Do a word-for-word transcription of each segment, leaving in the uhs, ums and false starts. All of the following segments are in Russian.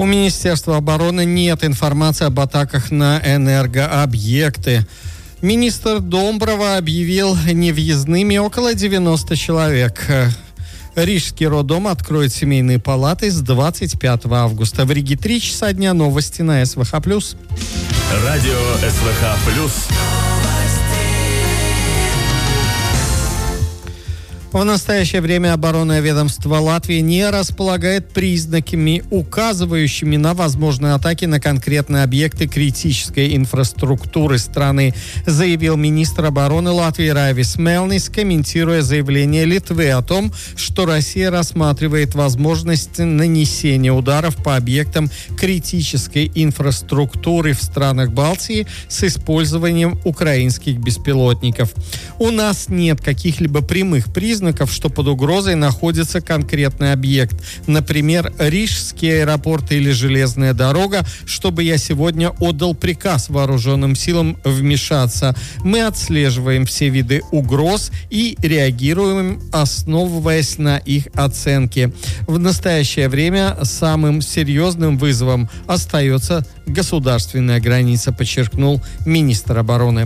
У Министерства обороны нет информации об атаках на энергообъекты. Министр Домброва объявил невъездными около девяноста человек. Рижский роддом откроет семейные палаты с двадцать пятого августа. В Риге три часа дня. Новости на СВХ+. Радио СВХ+. В настоящее время оборонное ведомство Латвии не располагает признаками, указывающими на возможные атаки на конкретные объекты критической инфраструктуры страны, заявил министр обороны Латвии Райвис Мелнис, комментируя заявление Литвы о том, что Россия рассматривает возможность нанесения ударов по объектам критической инфраструктуры в странах Балтии с использованием украинских беспилотников. У нас нет каких-либо прямых признаков, что под угрозой находится конкретный объект, например, Рижский аэропорт или железная дорога, чтобы я сегодня отдал приказ вооруженным силам вмешаться. Мы отслеживаем все виды угроз и реагируем, основываясь на их оценке. В настоящее время самым серьезным вызовом остается государственная граница, подчеркнул министр обороны.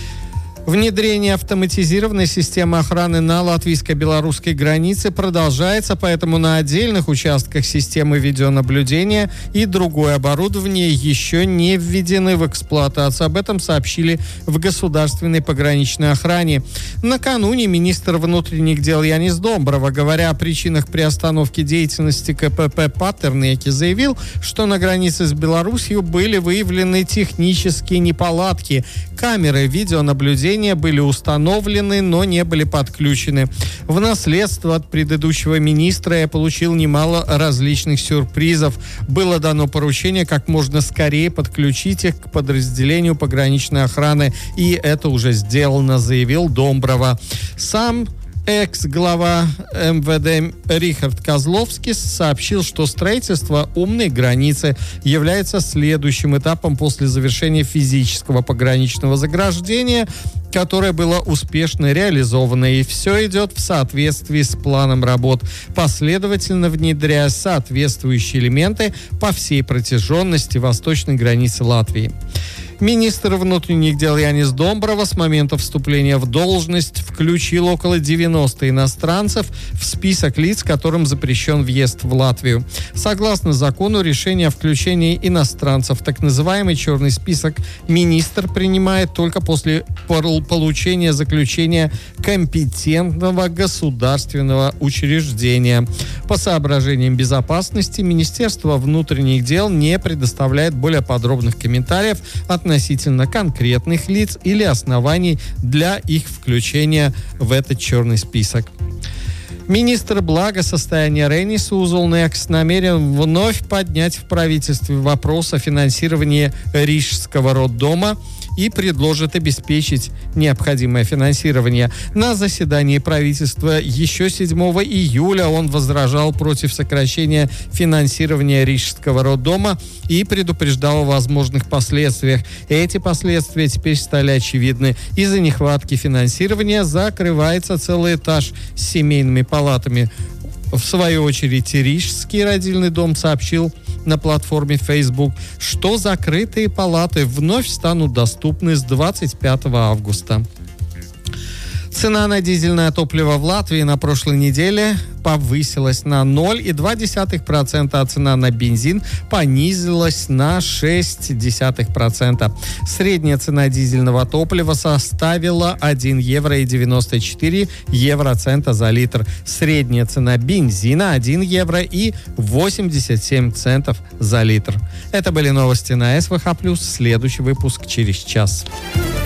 Внедрение автоматизированной системы охраны на латвийско-белорусской границе продолжается, поэтому на отдельных участках системы видеонаблюдения и другое оборудование еще не введены в эксплуатацию. Об этом сообщили в Государственной пограничной охране. Накануне министр внутренних дел Янис Домброва, говоря о причинах приостановки деятельности КПП Патернеки, заявил, что на границе с Беларусью были выявлены технические неполадки. Камеры видеонаблюдения были установлены, но не были подключены. В наследство от предыдущего министра я получил немало различных сюрпризов. Было дано поручение как можно скорее подключить их к подразделению пограничной охраны, и это уже сделано, заявил Домброва. Сам экс-глава эм вэ дэ Рихард Козловский сообщил, что строительство умной границы является следующим этапом после завершения физического пограничного заграждения, которое было успешно реализовано, и все идет в соответствии с планом работ, последовательно внедряя соответствующие элементы по всей протяженности восточной границы Латвии. Министр внутренних дел Янис Домброва с момента вступления в должность включил около девяноста иностранцев в список лиц, которым запрещен въезд в Латвию. Согласно закону, решение о включении иностранцев в так называемый черный список министр принимает только после получения заключения компетентного государственного учреждения. По соображениям безопасности Министерство внутренних дел не предоставляет более подробных комментариев относительно относительно конкретных лиц или оснований для их включения в этот черный список. Министр благосостояния Рейнис Узолнекс намерен вновь поднять в правительстве вопрос о финансировании Рижского роддома и предложит обеспечить необходимое финансирование. На заседании правительства еще седьмого июля он возражал против сокращения финансирования Рижского роддома и предупреждал о возможных последствиях. Эти последствия теперь стали очевидны. Из-за нехватки финансирования закрывается целый этаж с семейными палатами. В свою очередь, Рижский родильный дом сообщил на платформе Facebook, что закрытые палаты вновь станут доступны с двадцать пятого августа. Цена на дизельное топливо в Латвии на прошлой неделе повысилась на ноль целых две десятых процента, а цена на бензин понизилась на шесть целых одна десятая процента. Средняя цена дизельного топлива составила один евро и девяносто четыре евроцента за литр. Средняя цена бензина один евро и восемьдесят семь центов за литр. Это были новости на СВХ+. Следующий выпуск через час.